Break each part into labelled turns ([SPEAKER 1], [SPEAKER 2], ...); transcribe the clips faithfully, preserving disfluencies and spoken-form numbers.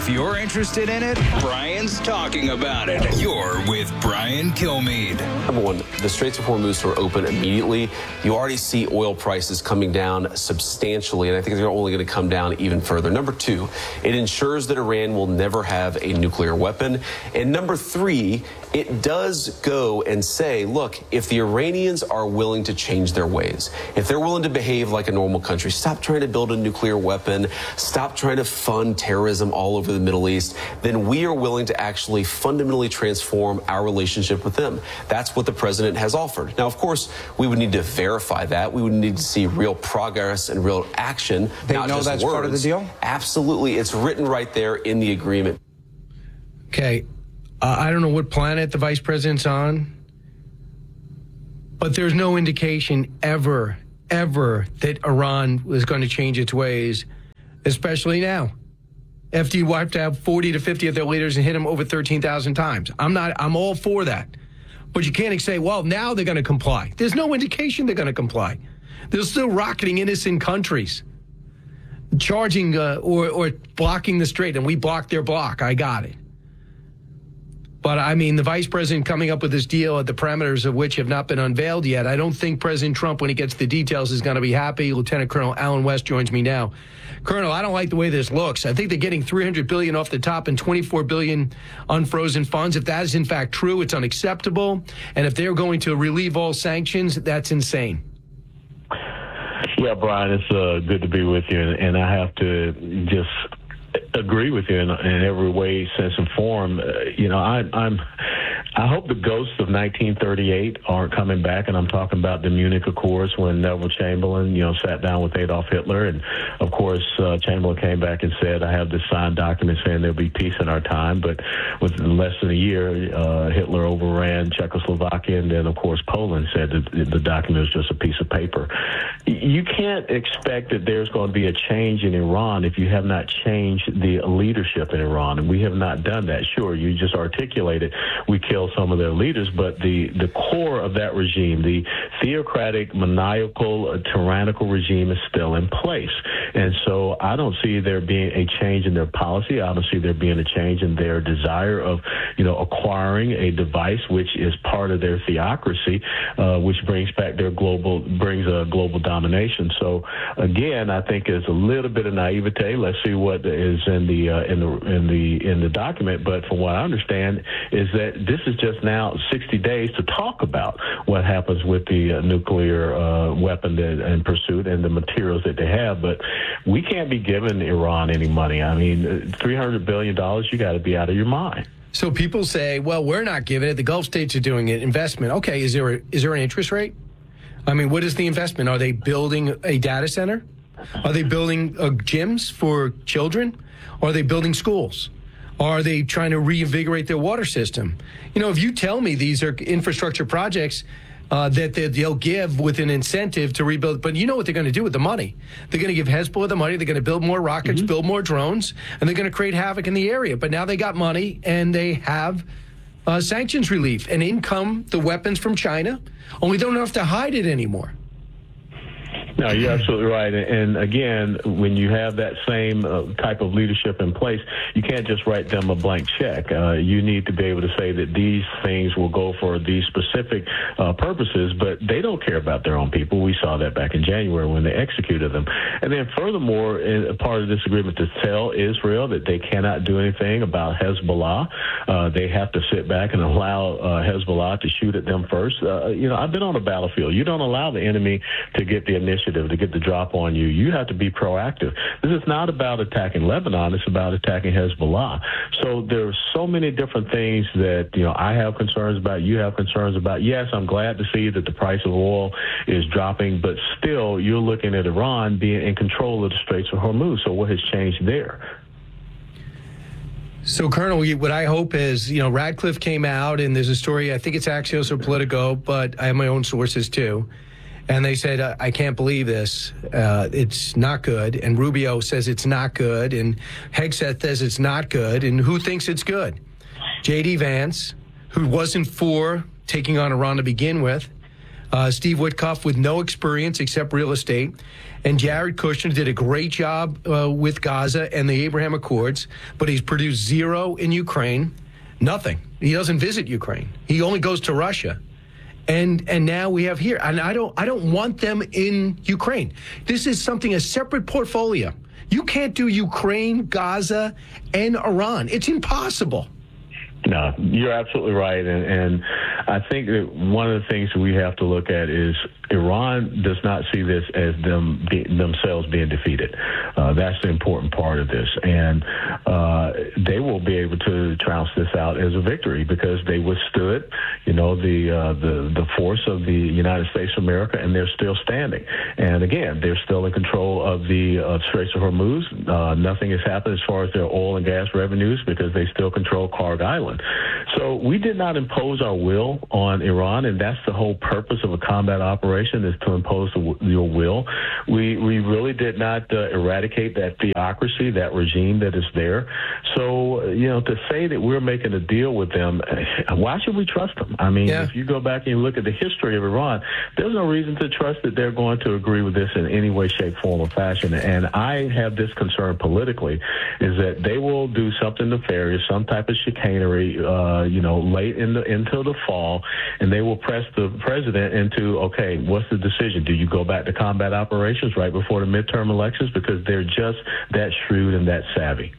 [SPEAKER 1] If you're interested in it, Brian's talking about it. You're with Brian Kilmeade.
[SPEAKER 2] Number one, the Straits of Hormuz are open immediately. You already see oil prices coming down substantially, and I think they're only going to come down even further. Number two, it ensures that Iran will never have a nuclear weapon. And number three, it does go and say, look, if the Iranians are willing to change their ways, if they're willing to behave like a normal country, stop trying to build a nuclear weapon, stop trying to fund terrorism all over the Middle East, then we are willing to actually fundamentally transform our relationship with them. That's what the president has offered. Now, of course, we would need to verify that. We would need to see real progress and real action.
[SPEAKER 3] They
[SPEAKER 2] not
[SPEAKER 3] know
[SPEAKER 2] just
[SPEAKER 3] that's
[SPEAKER 2] words.
[SPEAKER 3] part of the deal?
[SPEAKER 2] Absolutely. It's written right there in the agreement.
[SPEAKER 4] Okay. Uh, I don't know what planet the vice president's on, but there's no indication ever, ever that Iran was going to change its ways, especially now. After you wiped out forty to fifty of their leaders and hit them over thirteen thousand times. I'm not, I'm all for that. But you can't say, well, now they're going to comply. There's no indication they're going to comply. They're still rocketing innocent countries, charging uh, or, or blocking the strait, and we blocked their block. I got it. But, I mean, the vice president coming up with this deal at the parameters of which have not been unveiled yet. I don't think President Trump, when he gets the details, is going to be happy. Lieutenant Colonel Alan West joins me now. Colonel, I don't like the way this looks. I think they're getting three hundred billion dollars off the top and twenty-four billion dollars unfrozen funds. If that is, in fact, true, it's unacceptable. And if they're going to relieve all sanctions, that's insane.
[SPEAKER 5] Yeah, Brian, it's uh, good to be with you. And, and I have to just agree with you in, in every way, sense, and form. Uh, you know, I, I'm. I hope the ghosts of nineteen thirty-eight aren't coming back, and I'm talking about the Munich Accords when Neville Chamberlain, you know, sat down with Adolf Hitler, and of course uh, Chamberlain came back and said, "I have this signed document saying there'll be peace in our time." But within less than a year, uh, Hitler overran Czechoslovakia, and then of course Poland said that the document was just a piece of paper. You can't expect that there's going to be a change in Iran if you have not changed the leadership in Iran, and we have not done that. Sure, you just articulated we killed some of their leaders, but the, the core of that regime, the theocratic, maniacal, uh, tyrannical regime is still in place. And so I don't see there being a change in their policy. I don't see there being a change in their desire of, you know, acquiring a device which is part of their theocracy, uh, which brings back their global, brings a global domination. So again, I think there's a little bit of naivete. Let's see what is in the, uh, in the, in the, in the document. But from what I understand is that this is just now sixty days to talk about what happens with the uh, nuclear uh, weapon that, in pursuit and the materials that they have. But we can't be giving Iran any money. I mean, three hundred billion dollars, you got to be out of your mind.
[SPEAKER 4] So people say, well, we're not giving it. The Gulf states are doing it. Investment. Okay, is there a, is there an interest rate? I mean, what is the investment? Are they building a data center? Are they building uh, gyms for children? Are they building schools? Are they trying to reinvigorate their water system? You know, if you tell me these are infrastructure projects uh, that they'll give with an incentive to rebuild, but you know what they're going to do with the money. They're going to give Hezbollah the money. They're going to build more rockets, mm-hmm. build more drones, and they're going to create havoc in the area. But now they got money, and they have uh, sanctions relief. And in come the weapons from China, only they don't have to hide it anymore.
[SPEAKER 5] No, you're absolutely right. And again, when you have that same uh, type of leadership in place, you can't just write them a blank check. Uh, you need to be able to say that these things will go for these specific uh, purposes, but they don't care about their own people. We saw that back in January when they executed them. And then furthermore, in, part of this agreement to tell Israel that they cannot do anything about Hezbollah. Uh, they have to sit back and allow uh, Hezbollah to shoot at them first. Uh, you know, I've been on a battlefield. You don't allow the enemy to get the initiative to get the drop on you. You have to be proactive. This is not about attacking Lebanon. It's about attacking Hezbollah. So there are so many different things that, you know, I have concerns about, you have concerns about. Yes, I'm glad to see that the price of oil is dropping, but still you're looking at Iran being in control of the Straits of Hormuz. So what has changed there?
[SPEAKER 4] So, Colonel, what I hope is, you know, Radcliffe came out, and there's a story, I think it's Axios or Politico, but I have my own sources too. And they said, I can't believe this. Uh, it's not good. And Rubio says it's not good. And Hegseth says it's not good. And who thinks it's good? J D Vance, who wasn't for taking on Iran to begin with, Uh, Steve Witkoff with no experience except real estate. And Jared Kushner did a great job uh, with Gaza and the Abraham Accords, but he's produced zero in Ukraine, nothing. He doesn't visit Ukraine. He only goes to Russia. And and now we have here, and I don't I don't want them in Ukraine. This is something, a separate portfolio. You can't do Ukraine, Gaza, and Iran. It's impossible.
[SPEAKER 5] No, you're absolutely right. And, and I think that one of the things we have to look at is Iran does not see this as them be, themselves being defeated. Uh, that's the important part of this. And uh, they will be able to trounce this out as a victory because they withstood, you know, the, uh, the, the force of the United States of America, and they're still standing. And again, they're still in control of the uh, Straits of Hormuz. Uh, nothing has happened as far as their oil and gas revenues because they still control Karg Island. So we did not impose our will on Iran, and that's the whole purpose of a combat operation, is to impose the, your will. We we really did not uh, eradicate that theocracy, that regime that is there. So, you know, to say that we're making a deal with them, why should we trust them? I mean, yeah. If you go back and you look at the history of Iran, there's no reason to trust that they're going to agree with this in any way, shape, form, or fashion. And I have this concern politically, is that they will do something nefarious, some type of chicanery, Uh, you know, late in the into the fall, and they will press the president into, okay, what's the decision? Do you go back to combat operations right before the midterm elections? Because they're just that shrewd and that savvy.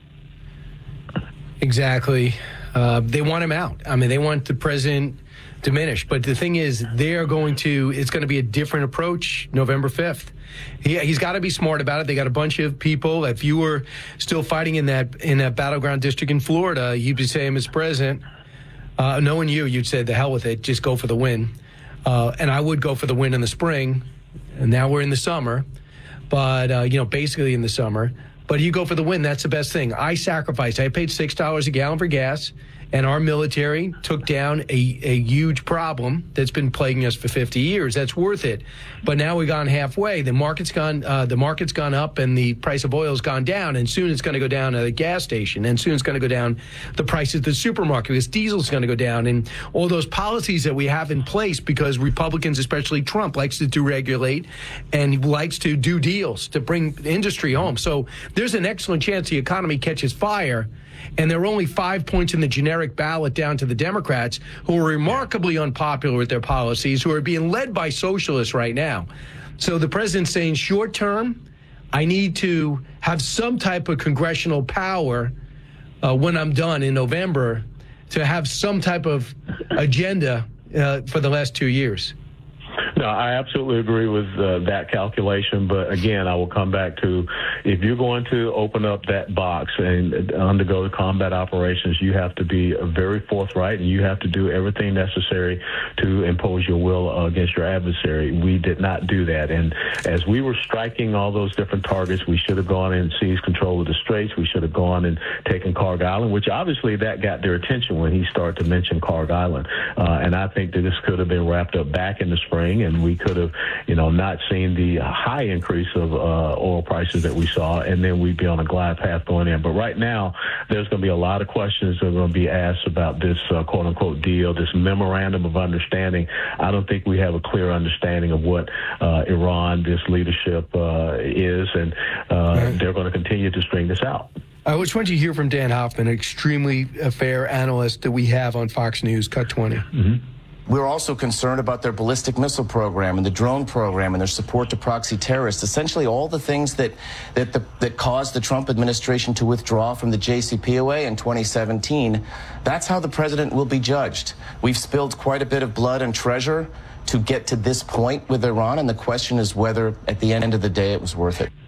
[SPEAKER 4] Exactly. Uh, they want him out. I mean, they want the president diminished. But the thing is, they are going to, it's going to be a different approach November fifth. He, he's got to be smart about it. They got a bunch of people. If you were still fighting in that in that battleground district in Florida, you'd be saying, Mister President, uh, knowing you, you'd say, the hell with it, just go for the win. Uh, and I would go for the win in the spring. And now we're in the summer. But, uh, you know, basically in the summer. But you go for the win. That's the best thing. I sacrificed. I paid six dollars a gallon for gas. And our military took down a, a huge problem that's been plaguing us for fifty years. That's worth it. But now we've gone halfway. The market's gone. Uh, the market's gone up, and the price of oil's gone down. And soon it's going to go down at the gas station. And soon it's going to go down the price at the supermarket because diesel's going to go down. And all those policies that we have in place, because Republicans, especially Trump, likes to deregulate and likes to do deals to bring industry home. So there's an excellent chance the economy catches fire. And there are only five points in the generic ballot down to the Democrats, who are remarkably unpopular with their policies, who are being led by socialists right now. So the president's saying, short term, I need to have some type of congressional power uh, when I'm done in November to have some type of agenda uh, for the last two years.
[SPEAKER 5] No, I absolutely agree with uh, that calculation. But again, I will come back to, if you're going to open up that box and undergo the combat operations, you have to be very forthright, and you have to do everything necessary to impose your will uh, against your adversary. We did not do that. And as we were striking all those different targets, we should have gone and seized control of the Straits. We should have gone and taken Karg Island, which obviously that got their attention when he started to mention Karg Island. Uh, and I think that this could have been wrapped up back in the spring, and we could have, you know, not seen the high increase of uh, oil prices that we saw, and then we'd be on a glide path going in. But right now, there's going to be a lot of questions that are going to be asked about this uh, quote-unquote deal, this memorandum of understanding. I don't think we have a clear understanding of what uh, Iran, this leadership uh, is, and uh, right. They're going to continue to string this out.
[SPEAKER 4] I just want you to hear from Dan Hoffman, an extremely fair analyst that we have on Fox News, Cut twenty.
[SPEAKER 5] Mm-hmm.
[SPEAKER 3] We're also concerned about their ballistic missile program and the drone program and their support to proxy terrorists, essentially all the things that that, the, that caused the Trump administration to withdraw from the J C P O A in twenty seventeen. That's how the president will be judged. We've spilled quite a bit of blood and treasure to get to this point with Iran, and the question is whether, at the end of the day, it was worth it.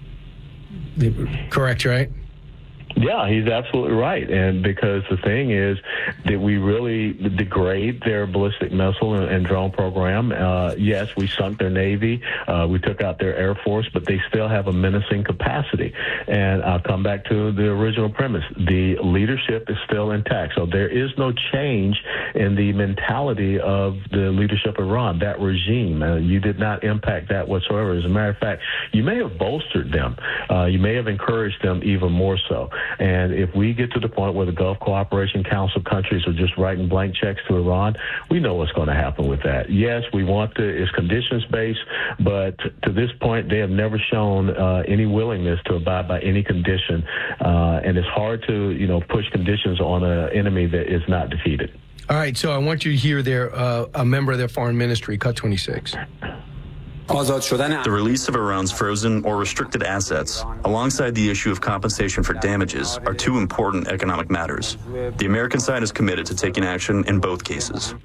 [SPEAKER 4] Correct, right?
[SPEAKER 5] Yeah, he's absolutely right. And because the thing is that we really degrade their ballistic missile and, and drone program. Uh, yes, we sunk their Navy. Uh, we took out their Air Force, but they still have a menacing capacity. And I'll come back to the original premise. The leadership is still intact. So there is no change in the mentality of the leadership of Iran, that regime. Uh, you did not impact that whatsoever. As a matter of fact, you may have bolstered them. Uh, you may have encouraged them even more so. And if we get to the point where the Gulf Cooperation Council countries are just writing blank checks to Iran, we know what's going to happen with that. Yes, we want to, it's conditions-based, but to this point, they have never shown uh, any willingness to abide by any condition, uh, and it's hard to, you know, push conditions on an enemy that is not defeated.
[SPEAKER 4] All right, so I want you to hear their uh, a member of their foreign ministry, Cut twenty-six.
[SPEAKER 6] The release of Iran's frozen or restricted assets, alongside the issue of compensation for damages, are two important economic matters. The American side is committed to taking action in both cases.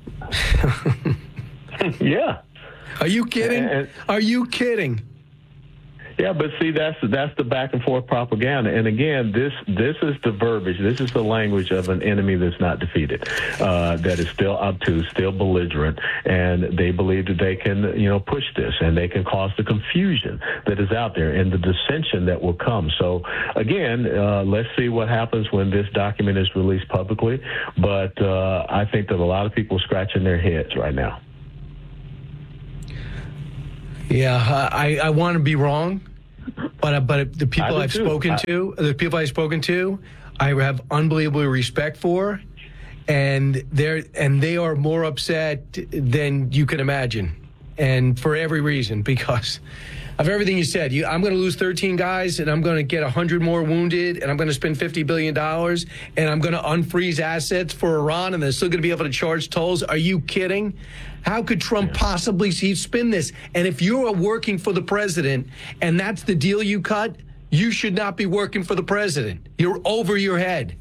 [SPEAKER 5] Yeah.
[SPEAKER 4] Are you kidding?
[SPEAKER 5] And,
[SPEAKER 4] Are you kidding?
[SPEAKER 5] Yeah, but see, that's that's the back and forth propaganda. And again, this this is the verbiage, this is the language of an enemy that's not defeated, uh, that is still obtuse, still belligerent, and they believe that they can, you know, push this and they can cause the confusion that is out there and the dissension that will come. So again, uh, let's see what happens when this document is released publicly. But uh, I think that a lot of people are scratching their heads right now.
[SPEAKER 4] Yeah, I, I want to be wrong, but but the people I've
[SPEAKER 5] too.
[SPEAKER 4] spoken
[SPEAKER 5] I,
[SPEAKER 4] to, the people I've spoken to, I have unbelievable respect for, and they're and they are more upset than you can imagine, and for every reason, because of everything you said. You, I'm going to lose thirteen guys, and I'm going to get one hundred more wounded, and I'm going to spend fifty billion dollars, and I'm going to unfreeze assets for Iran, and they're still going to be able to charge tolls. Are you kidding? How could Trump possibly spin this? And if you're working for the president and that's the deal you cut, you should not be working for the president. You're over your head.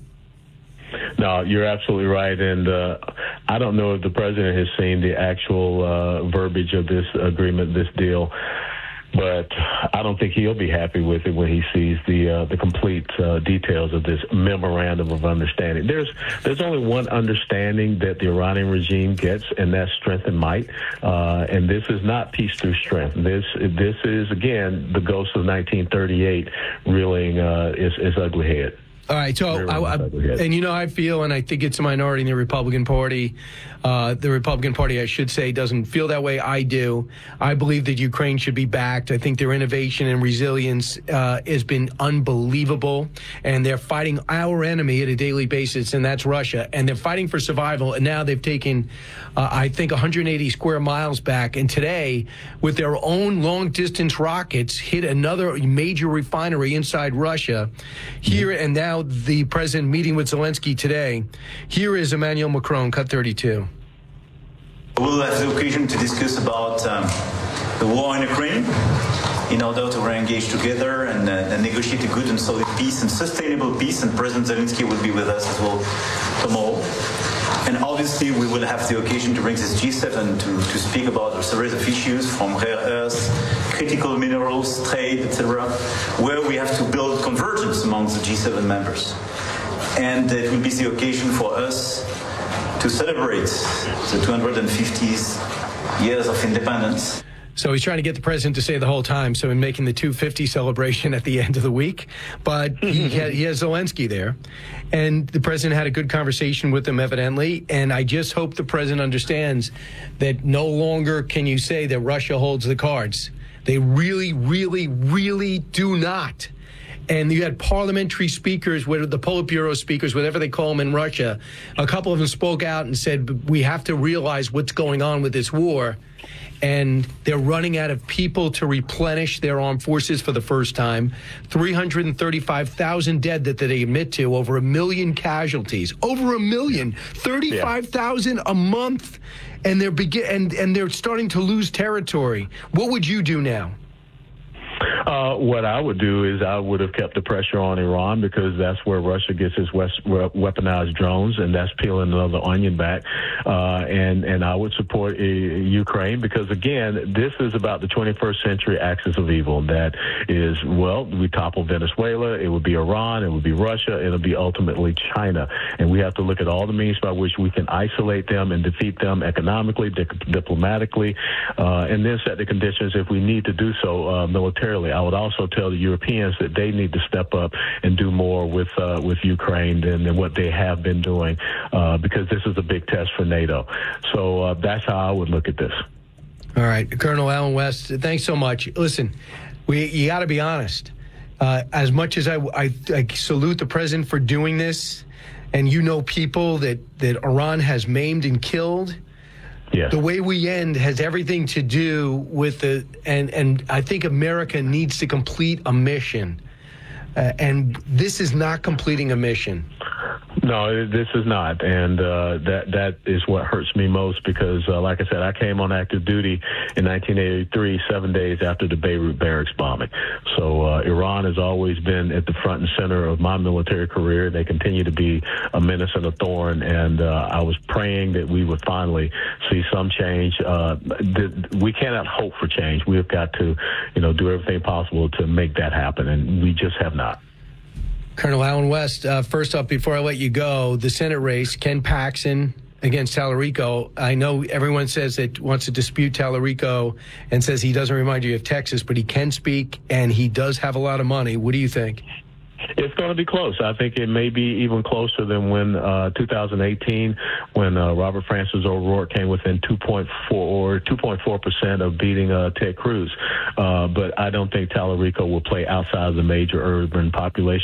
[SPEAKER 5] No, you're absolutely right. And uh, I don't know if the president has seen the actual uh, verbiage of this agreement, this deal. But I don't think he'll be happy with it when he sees the uh, the complete uh, details of this memorandum of understanding. There's there's only one understanding that the Iranian regime gets, and that's strength and might. Uh, and this is not peace through strength. This this is, again, the ghost of nineteen thirty-eight reeling uh, its, its ugly head.
[SPEAKER 4] All right, so I, I, and you know how I feel, and I think it's a minority in the Republican Party. Uh, the Republican Party, I should say, doesn't feel that way. I do. I believe that Ukraine should be backed. I think their innovation and resilience uh, has been unbelievable, and they're fighting our enemy at a daily basis, and that's Russia. And they're fighting for survival, and now they've taken, uh, I think, one hundred eighty square miles back. And today, with their own long-distance rockets, hit another major refinery inside Russia. Here and now, the president meeting with Zelensky today. Here is Emmanuel Macron, Cut thirty-two.
[SPEAKER 7] We'll have the occasion to discuss about um, the war in Ukraine in order to re-engage together and, uh, and negotiate a good and solid peace and sustainable peace. And President Zelensky will be with us as well tomorrow. And obviously, we will have the occasion to bring this G seven to, to speak about a series of issues from rare earths, critical minerals, trade, et cetera, where we have to build convergence among the G seven members. And it will be the occasion for us to celebrate the two hundred fiftieth years of independence.
[SPEAKER 4] So he's trying to get the president to say the whole time, so in making the two fifty celebration at the end of the week. But he, had, he has Zelensky there, and the president had a good conversation with him, evidently. And I just hope the president understands that no longer can you say that Russia holds the cards. They really, really, really do not. And you had parliamentary speakers, the Politburo speakers, whatever they call them in Russia. A couple of them spoke out and said, we have to realize what's going on with this war. And they're running out of people to replenish their armed forces for the first time. three hundred thirty-five thousand dead that they admit to, over a million casualties. Over a million. thirty-five thousand yeah. a month. And they're begin and, and they're starting to lose territory. What would you do now?
[SPEAKER 5] Uh, what I would do is I would have kept the pressure on Iran, because that's where Russia gets its west, weaponized drones, and that's peeling another onion back. Uh, and, and I would support uh, Ukraine, because, again, this is about the twenty-first century axis of evil. That is, well, we topple Venezuela, it would be Iran, it would be Russia, it'll be ultimately China. And we have to look at all the means by which we can isolate them and defeat them economically, di- diplomatically, uh, and then set the conditions, if we need to do so, uh, militarily. I would also tell the Europeans that they need to step up and do more with uh, with Ukraine than, than what they have been doing, uh, because this is a big test for NATO. So uh, that's how I would look at this.
[SPEAKER 4] All right, Colonel Allen West, thanks so much. Listen, we you got to be honest. Uh, as much as I, I, I salute the president for doing this, and you know people that, that Iran has maimed and killed,
[SPEAKER 5] yes.
[SPEAKER 4] the way we end has everything to do with the, and, and I think America needs to complete a mission. Uh, and this is not completing a mission.
[SPEAKER 5] No, this is not, and uh, that that is what hurts me most because, uh, like I said, I came on active duty in nineteen eighty-three, seven days after the Beirut barracks bombing. So uh, Iran has always been at the front and center of my military career. They continue to be a menace and a thorn, and uh, I was praying that we would finally see some change. Uh, th- we cannot hope for change. We have got to, you know, do everything possible to make that happen, and we just have not.
[SPEAKER 4] Colonel Allen West, uh, first up, before I let you go, the Senate race, Ken Paxton against Tallarico. I know everyone says that wants to dispute Tallarico and says he doesn't remind you of Texas, but he can speak and he does have a lot of money. What do you think?
[SPEAKER 5] It's going to be close. I think it may be even closer than when uh, two thousand eighteen, when uh, Robert Francis O'Rourke came within two point four or two point four percent of beating uh, Ted Cruz. Uh, but I don't think Tallarico will play outside of the major urban population.